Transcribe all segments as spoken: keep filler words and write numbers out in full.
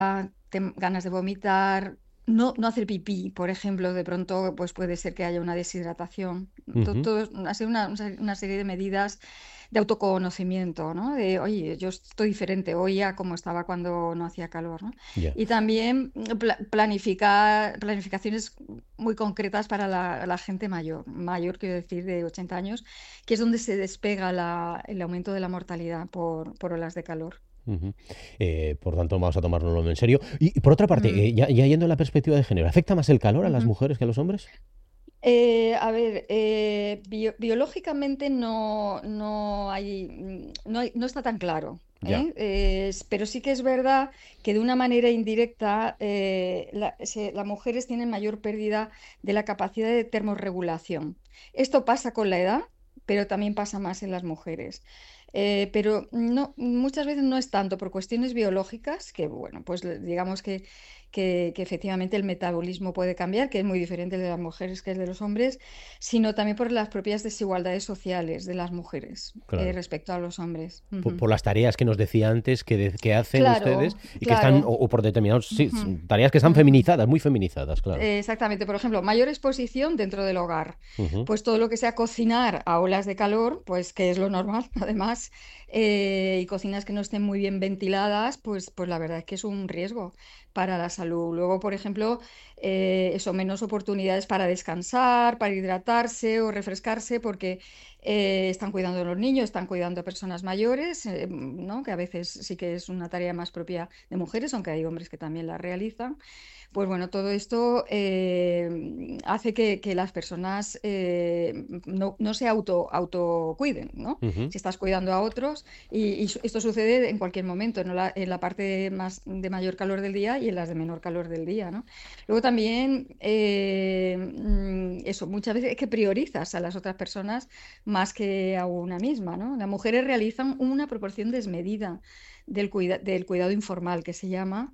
tem- ganas de vomitar, no, no hacer pipí, por ejemplo, de pronto pues puede ser que haya una deshidratación. To- Ujú. Todo, ha sido una, una serie de medidas de autoconocimiento, ¿no? De, oye, yo estoy diferente hoy a como estaba cuando no hacía calor, ¿no? Ya. Y también mm, pla- planificar, planificaciones muy concretas para la, la gente mayor, mayor quiero decir, de ochenta años, que es donde se despega la- el aumento de la mortalidad por, por olas de calor. Ujú. Eh, por tanto, vamos a tomárnoslo en serio. Y, y por otra parte, Mm, eh, ya, ya yendo a la perspectiva de género, ¿afecta más el calor a las ujú. mujeres que a los hombres? Eh, a ver, eh, bio- biológicamente no, no hay, mm, no hay- no está tan claro, Ya. ¿eh? Eh, es- pero sí que es verdad que de una manera indirecta eh, la- se- las mujeres tienen mayor pérdida de la capacidad de termorregulación. Esto pasa con la edad, pero también pasa más en las mujeres. Eh, pero no, muchas veces no es tanto por cuestiones biológicas, que bueno, pues le- digamos que que, que efectivamente el metabolismo puede cambiar, que es muy diferente el de las mujeres que el de los hombres, sino también por las propias desigualdades sociales de las mujeres eh, Claro. respecto a los hombres. Por, Ujú. por las tareas que nos decía antes que, de- que hacen ustedes Claro, y que están, o, claro. o por determinados, sí, Ujú, s- tareas que están ujú. feminizadas, muy feminizadas, claro. Eh, Exactamente, por ejemplo, mayor exposición dentro del hogar. Ujú. Pues todo lo que sea cocinar a olas de calor, pues que es lo normal, además, eh, y cocinas que no estén muy bien ventiladas, pues, pues la verdad es que es un riesgo para la salud. Luego, por ejemplo, eh, eso, menos oportunidades para descansar, para hidratarse o refrescarse, porque eh, están cuidando a los niños, están cuidando a personas mayores, eh, ¿no? Que a veces sí que es una tarea más propia de mujeres, aunque hay hombres que también la realizan. Pues bueno, todo esto eh, hace que, que las personas eh, no, no se auto, autocuiden, ¿no? Ujú. Si estás cuidando a otros, y, y su- esto sucede en cualquier momento, ¿no? La- en la parte más de mayor calor del día y en las de menor calor del día, ¿no? Luego también, eh, mm, eso, muchas veces es que priorizas a las otras personas más que a una misma, ¿no? Las mujeres realizan una proporción desmedida del cuida- del cuidado informal, que se llama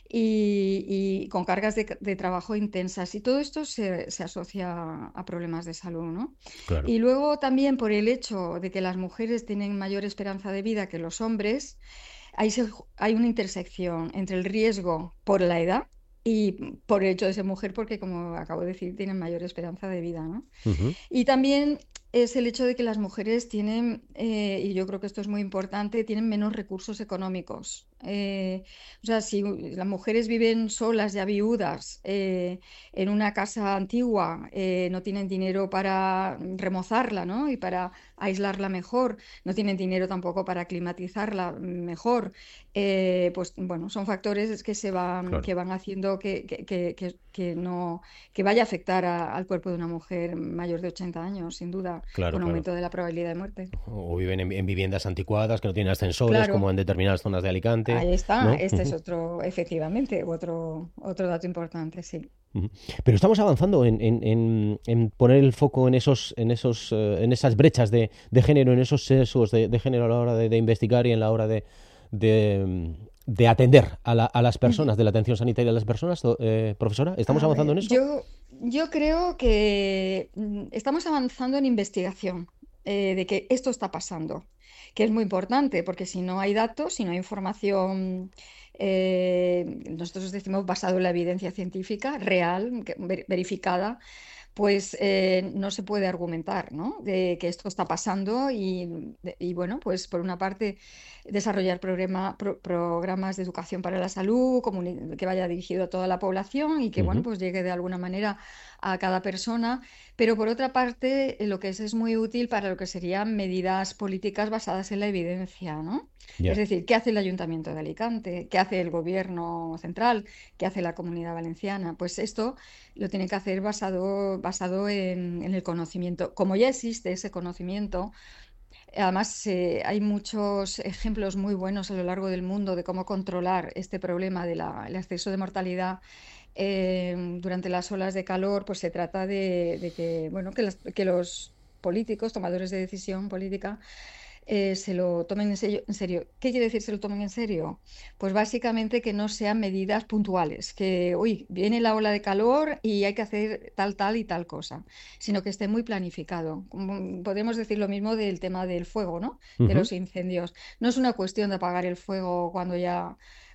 y, y con cargas de, de trabajo intensas. Y todo esto se, se asocia a problemas de salud, ¿no? Claro. Y luego también por el hecho de que las mujeres tienen mayor esperanza de vida que los hombres, hay, se- hay una intersección entre el riesgo por la edad y por el hecho de ser mujer, porque como acabo de decir, tienen mayor esperanza de vida, ¿no? Ujú. Y también es el hecho de que las mujeres tienen, eh, y yo creo que esto es muy importante, tienen menos recursos económicos. Eh, o sea, si las mujeres viven solas, ya viudas, eh, en una casa antigua, eh, no tienen dinero para remozarla, ¿no? Y para aislarla mejor, no tienen dinero tampoco para climatizarla mejor. Eh, pues bueno, son factores que se van, Claro. que van haciendo que, que, que, que- que no que vaya a afectar a- al cuerpo de una mujer mayor de ochenta años, sin duda, Claro, con claro. aumento de la probabilidad de muerte. O viven en, en viviendas anticuadas que no tienen ascensores, como Claro, en determinadas zonas de Alicante, ahí está. ¿no? Este es Ujú. otro, efectivamente, otro, otro dato importante, sí. Ujú. Pero estamos avanzando en, en- en- en poner el foco en esos, en esos, eh, en esas brechas de, de género, en esos sesgos de, de género a la hora de, de investigar y en la hora de, de, mm, de atender a, la- a las Y- personas, de la atención sanitaria a las personas, do- eh, profesora. ¿Estamos A avanzando en ver, eso? yo, yo creo que mm, estamos avanzando en investigación eh, de que esto está pasando, que es muy importante, porque si no hay datos, si no hay información, eh, nosotros decimos basado en la evidencia científica, real, que- ver- verificada, pues eh, no se puede argumentar, ¿no? De que esto está pasando y, de- y, bueno, pues por una parte desarrollar programa- pro- programas de educación para la salud comuni- que vaya dirigido a toda la población y que bueno, Ujú. pues llegue de alguna manera a cada persona, pero por otra parte eh, lo que es es muy útil para lo que serían medidas políticas basadas en la evidencia, ¿no? Es Ya. decir, ¿qué hace el Ayuntamiento de Alicante? ¿Qué hace el Gobierno central? ¿Qué hace la Comunidad Valenciana? Pues esto lo tiene que hacer basado, basado en, en el conocimiento. Como ya existe ese conocimiento, además eh, hay muchos ejemplos muy buenos a lo largo del mundo de cómo controlar este problema del exceso de mortalidad eh, durante las olas de calor, pues se trata de, de que, bueno, que, las- que los políticos, tomadores de decisión política, eh, se lo tomen en serio, en serio. ¿Qué quiere decir se lo tomen en serio? Pues básicamente que no sean medidas puntuales, que, uy, viene la ola de calor y hay que hacer tal, tal y tal cosa, sino que esté muy planificado. Como podemos decir lo mismo del tema del fuego, ¿no? De Ujú. los incendios. No es una cuestión de apagar el fuego cuando ya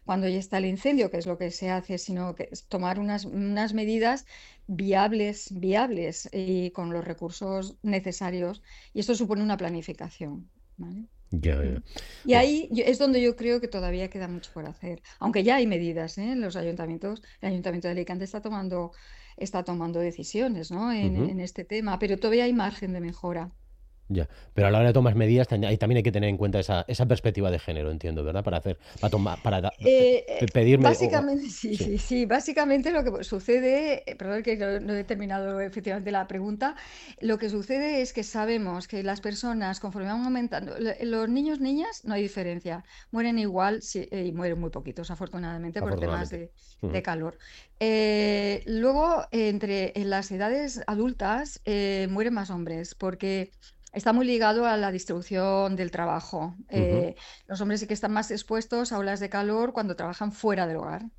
cuando ya está el incendio, que es lo que se hace, sino que es tomar unas, unas medidas viables, viables y con los recursos necesarios. Y esto supone una planificación, ¿vale? Ya, Mm. ya. Y Bueno, ahí yo- es donde yo creo que todavía queda mucho por hacer, aunque ya hay medidas, ¿eh? En los ayuntamientos. El Ayuntamiento de Alicante está tomando, está tomando decisiones, ¿no? En, ujú. en este tema, pero todavía hay margen de mejora. Ya, pero a la hora de tomar medidas tam- ahí también hay que tener en cuenta esa, esa perspectiva de género, entiendo, ¿verdad? Para hacer, para tomar, para da- Eh, pe- eh, pedirme o- o- básicamente, sí, sí, sí, sí. Básicamente lo que sucede, eh, perdón que no, no he terminado efectivamente la pregunta, lo que sucede es que sabemos que las personas, conforme van aumentando, lo- los niños, niñas, no hay diferencia, mueren igual sí, eh, y mueren muy poquitos, afortunadamente, por temas afortunadamente. de, de Ujú, calor. Eh, luego, entre en las edades adultas, eh, mueren más hombres, porque está muy ligado a la distribución del trabajo. ujú. Eh, los hombres sí que están más expuestos a olas de calor cuando trabajan fuera del hogar.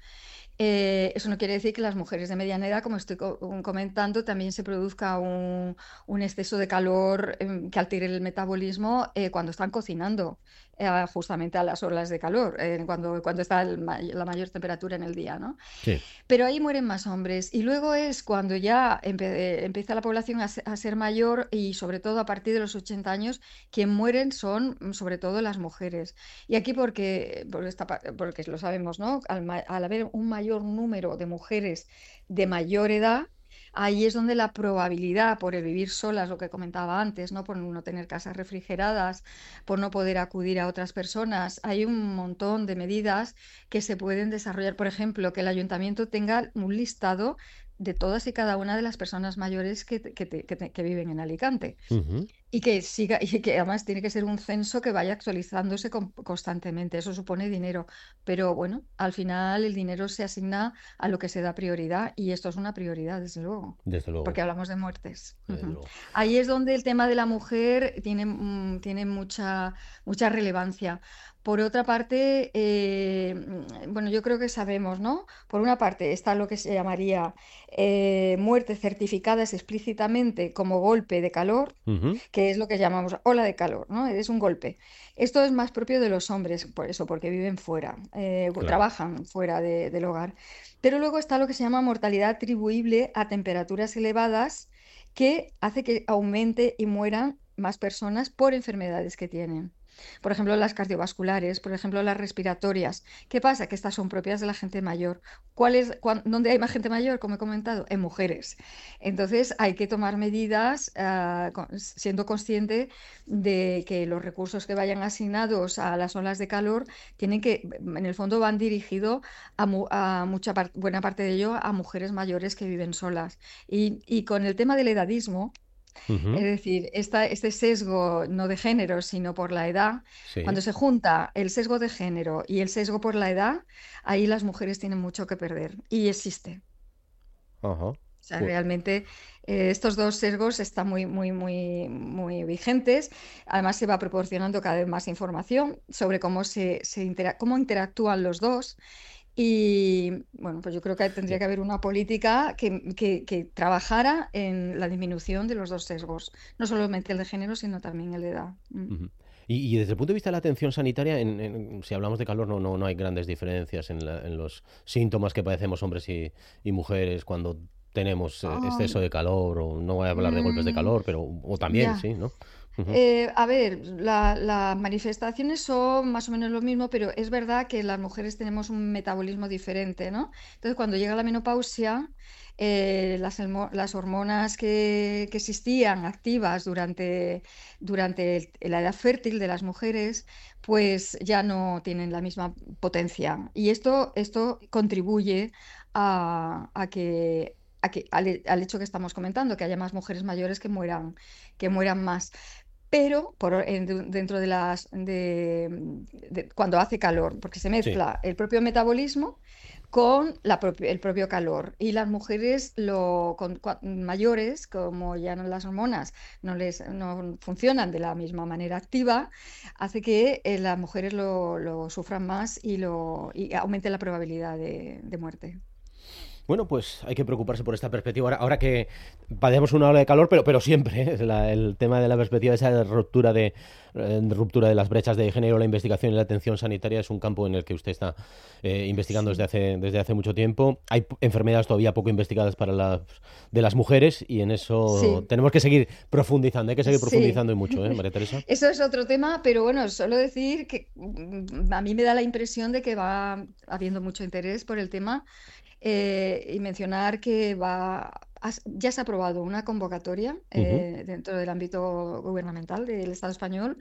Eh, eso no quiere decir que las mujeres de mediana edad, como estoy co- comentando, también se produzca un, un exceso de calor em, que altere el metabolismo eh, cuando están cocinando, eh, justamente a las olas de calor, eh, cuando, cuando está el may- la mayor temperatura en el día, ¿no? Sí. Pero ahí mueren más hombres. Y luego es cuando ya empe- eh, empieza la población a, se- a ser mayor y sobre todo a partir de los ochenta años, quien mueren son mm, sobre todo las mujeres. Y aquí porque, por esta pa- porque lo sabemos, ¿no? Al, ma- al haber un mayor número de mujeres de mayor edad, ahí es donde la probabilidad por el vivir solas, lo que comentaba antes, ¿no? Por no tener casas refrigeradas, por no poder acudir a otras personas, hay un montón de medidas que se pueden desarrollar. Por ejemplo, que el ayuntamiento tenga un listado de todas y cada una de las personas mayores que, te- que te- que te- que viven en Alicante. Ujú. Y que siga, y que además tiene que ser un censo que vaya actualizándose con- constantemente. Eso supone dinero. Pero bueno, al final el dinero se asigna a lo que se da prioridad y esto es una prioridad, desde luego, Desde luego, porque hablamos de muertes. desde Ujú. luego. Ahí es donde el tema de la mujer tiene, mm, tiene mucha, mucha relevancia. Por otra parte, eh, mm, bueno, yo creo que sabemos, ¿no? Por una parte está lo que se llamaría eh, muertes certificadas explícitamente como golpe de calor, Ujú. que es lo que llamamos ola de calor, ¿no? Es un golpe. Esto es más propio de los hombres, por eso, porque viven fuera, eh, Claro. trabajan fuera de- del hogar. Pero luego está lo que se llama mortalidad atribuible a temperaturas elevadas, que hace que aumente y mueran más personas por enfermedades que tienen. Por ejemplo, las cardiovasculares, por ejemplo, las respiratorias. ¿Qué pasa? Que estas son propias de la gente mayor. ¿Cuál es, cuán- ¿Dónde hay más gente mayor? Como he comentado, en mujeres. Entonces hay que tomar medidas ah, con- siendo consciente de que los recursos que vayan asignados a las olas de calor tienen que, en el fondo, van dirigidos a, mu- a mucha par- buena parte de ello a mujeres mayores que viven solas. Y, y con el tema del edadismo, es Ujú. decir, esta- este sesgo no de género, sino por la edad, Sí. cuando se junta el sesgo de género y el sesgo por la edad, ahí las mujeres tienen mucho que perder. Y existe. Ajá. O sea, Bu- realmente eh, estos dos sesgos están muy, muy, muy, muy vigentes. Además, se va proporcionando cada vez más información sobre cómo se, se intera- cómo interactúan los dos. Y bueno, pues yo creo que tendría ya. que haber una política que, que- que trabajara en la disminución de los dos sesgos, no solamente el de género, sino también el de edad. Mm. Ujú. Y, y desde el punto de vista de la atención sanitaria, en- en- si hablamos de calor, no, no, no hay grandes diferencias en, la- en los síntomas que padecemos hombres y, y mujeres cuando tenemos eh, Ah, exceso de calor, o no voy a hablar de golpes de mm, calor, pero o también, ya. sí, ¿no? Ujú. Eh, a ver, la- las manifestaciones son más o menos lo mismo, pero es verdad que las mujeres tenemos un metabolismo diferente, ¿no? Entonces, cuando llega la menopausia, eh, las, helmo- las hormonas que, que existían activas durante, durante el- la edad fértil de las mujeres, pues ya no tienen la misma potencia. Y esto, esto contribuye a, a que, a que- al, al hecho que estamos comentando, que haya más mujeres mayores que mueran, que mueran más pero por, en- de- dentro de las de, de- cuando hace calor, porque se Sí. mezcla el propio metabolismo con la propi- el propio calor. Y las mujeres lo, con, cua- mayores, como ya no las hormonas no les no funcionan de la misma manera activa, hace que eh, las mujeres lo, lo sufran más y, lo, y aumente la probabilidad de, de muerte. Bueno, pues hay que preocuparse por esta perspectiva. Ahora, ahora que padecemos una ola de calor, pero, pero siempre, ¿eh? La, el tema de la perspectiva, esa ruptura de, eh, ruptura de las brechas de género, la investigación y la atención sanitaria es un campo en el que usted está eh, investigando Sí. desde hace, desde hace mucho tiempo. Hay p- enfermedades todavía poco investigadas para las de las mujeres y en eso Sí, tenemos que seguir profundizando. Hay que seguir sí. profundizando y mucho, ¿eh, María Teresa? Eso es otro tema, pero bueno, solo decir que mm, a mí me da la impresión de que va habiendo mucho interés por el tema. Eh, y mencionar que va, has- ya se ha aprobado una convocatoria Ujú. eh, dentro del ámbito gubernamental del Estado español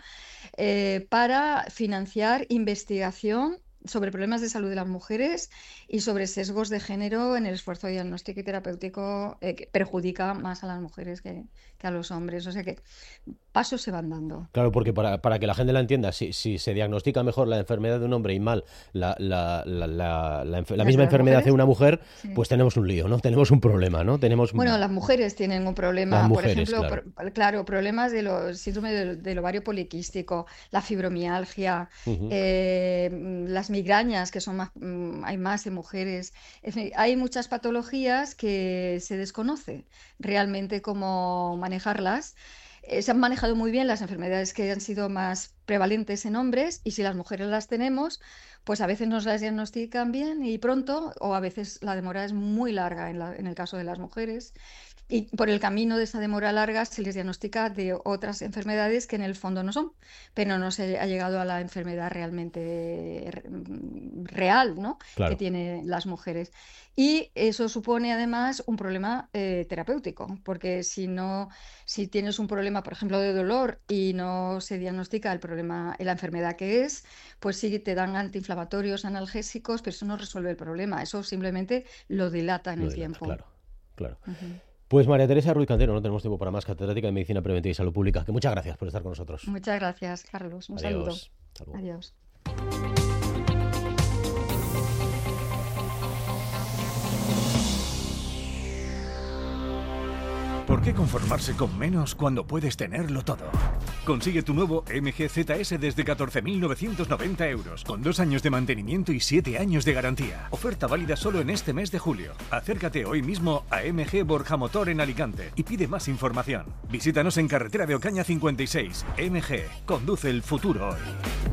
eh, para financiar investigación sobre problemas de salud de las mujeres y sobre sesgos de género en el esfuerzo diagnóstico y terapéutico eh, que perjudica más a las mujeres que, que a los hombres. O sea que pasos se van dando. Claro, porque para, para que la gente la entienda, si, si se diagnostica mejor la enfermedad de un hombre y mal la, la, la, la, la enfe- la Las de misma las enfermedad de mujeres, una mujer, sí. pues tenemos un lío, ¿no? Tenemos un problema, ¿no? Tenemos Bueno, las mujeres tienen un las problema, por mujeres, ejemplo, claro. pro- claro, problemas de los síndrome del, del ovario poliquístico, la fibromialgia, Ujú. eh, mm, las migrañas, que son más, mm, hay más en mujeres. En fin, hay muchas patologías que se desconoce realmente cómo manejarlas. Eh, se han manejado muy bien las enfermedades que han sido más prevalentes en hombres y si las mujeres las tenemos, pues a veces nos las diagnostican bien y pronto, o a veces la demora es muy larga en la- en el caso de las mujeres. Y por el camino de esa demora larga se les diagnostica de otras enfermedades que en el fondo no son, pero no se ha llegado a la enfermedad realmente re- mm, real, ¿no? Que Claro, tienen las mujeres. Y eso supone además un problema eh, terapéutico, porque si no, si tienes un problema, por ejemplo, de dolor y no se diagnostica el problema, la enfermedad que es, pues sí te dan antiinflamatorios, analgésicos, pero eso no resuelve el problema, eso simplemente lo dilata en lo el dilata, tiempo. claro, claro. Ujú. Pues María Teresa Ruiz Cantero, no tenemos tiempo para más, catedrática de Medicina Preventiva y Salud Pública, que muchas gracias por estar con nosotros. Muchas gracias, Carlos. Un saludo. Adiós. Hasta luego. Adiós. ¿Por qué conformarse con menos cuando puedes tenerlo todo? Consigue tu nuevo M G Z S desde catorce mil novecientos noventa euros, con dos años de mantenimiento y siete años de garantía. Oferta válida solo en este mes de julio. Acércate hoy mismo a M G Borja Motor en Alicante y pide más información. Visítanos en carretera de Ocaña cincuenta y seis. M G, conduce el futuro hoy.